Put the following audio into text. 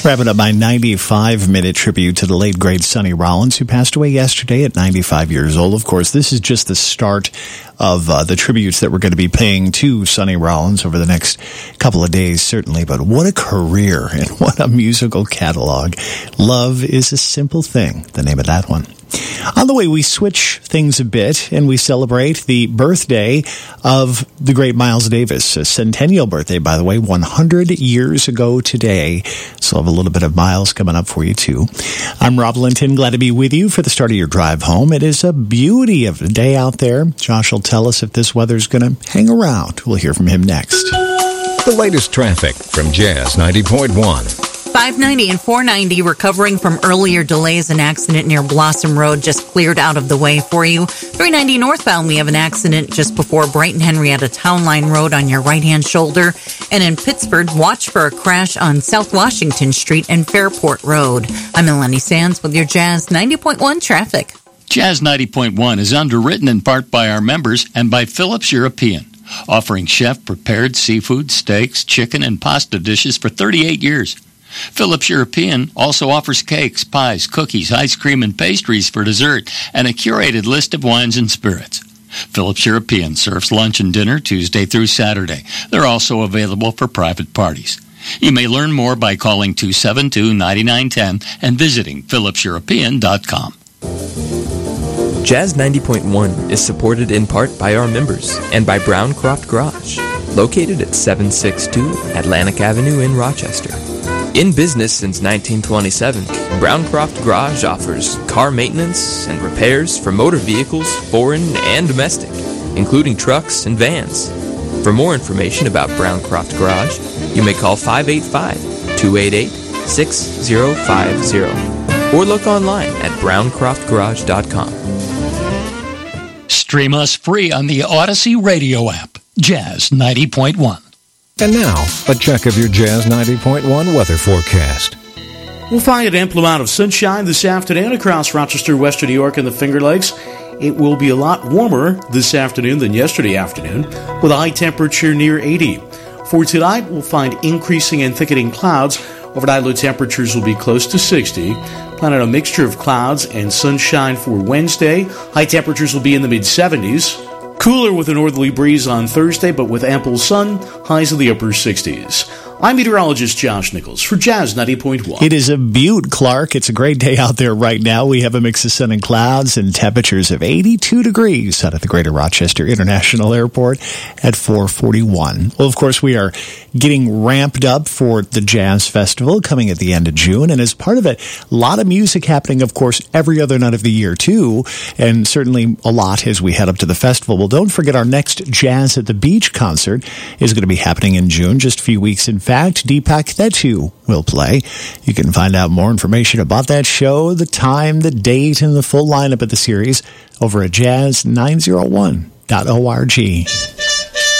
Wrapping up my 95-minute tribute to the late, great Sonny Rollins, who passed away yesterday at 95 years old. Of course, this is just the start of the tributes that we're going to be paying to Sonny Rollins over the next couple of days, certainly. But what a career and what a musical catalog. Love is a Simple Thing, the name of that one. On the way, we switch things a bit and we celebrate the birthday of the great Miles Davis, a centennial birthday, by the way, 100 years ago today. So I'll have a little bit of Miles coming up for you, too. I'm Rob Linton, glad to be with you for the start of your drive home. It is a beauty of a day out there. Josh will tell us if this weather's going to hang around. We'll hear from him next. The latest traffic from Jazz 90.1. 590 and 490 recovering from earlier delays. An accident near Blossom Road just cleared out of the way for you. 390 northbound, we have an accident just before Brighton Henrietta Town Line Road on your right-hand shoulder. And in Pittsburgh, watch for a crash on South Washington Street and Fairport Road. I'm Eleni Sands with your Jazz 90.1 traffic. Jazz 90.1 is underwritten in part by our members and by Phillips European, offering chef-prepared seafood, steaks, chicken, and pasta dishes for 38 years. Phillips European also offers cakes, pies, cookies, ice cream, and pastries for dessert, and a curated list of wines and spirits. Phillips European serves lunch and dinner Tuesday through Saturday. They're also available for private parties. You may learn more by calling 272-9910 and visiting phillipseuropean.com. Jazz 90.1 is supported in part by our members and by Browncroft Garage, located at 762 Atlantic Avenue in Rochester. In business since 1927, Browncroft Garage offers car maintenance and repairs for motor vehicles, foreign and domestic, including trucks and vans. For more information about Browncroft Garage, you may call 585-288-6050 or look online at browncroftgarage.com. Stream us free on the Odyssey radio app, Jazz 90.1. And now, a check of your Jazz 90.1 weather forecast. We'll find an ample amount of sunshine this afternoon across Rochester, Western New York, and the Finger Lakes. It will be a lot warmer this afternoon than yesterday afternoon, with a high temperature near 80. For tonight, we'll find increasing and thickening clouds. Overnight low temperatures will be close to 60. Plan on a mixture of clouds and sunshine for Wednesday. High temperatures will be in the mid-70s. Cooler with a northerly breeze on Thursday, but with ample sun, highs in the upper 60s. I'm meteorologist Josh Nichols for Jazz 90.1. It is a beaut, Clark. It's a great day out there right now. We have a mix of sun and clouds and temperatures of 82 degrees out at the Greater Rochester International Airport at 4:41. Well, of course, we are getting ramped up for the Jazz Festival coming at the end of June. And as part of it, a lot of music happening, of course, every other night of the year, too. And certainly a lot as we head up to the festival. Well, don't forget our next Jazz at the Beach concert is going to be happening in June, just a few weeks in fact. Deepak Thetu will play. You can find out more information about that show, the time, the date, and the full lineup of the series over at jazz901.org.